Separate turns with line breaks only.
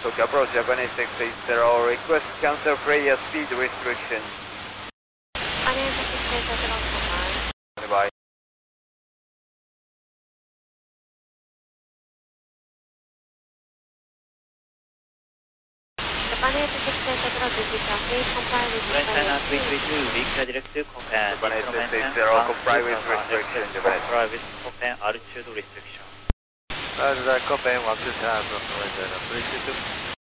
Tokyo approach, Japanese 680, request cancel player speed restriction.
Japanese 680, command.
Goodbye.
Japanese 680, digital, please comply with
China 332, weak direct to Koppen.
Japanese 680, comply with restriction, Japanese.
Comply with Koppen altitude restriction.
Roger, Koppen 1 to 3, please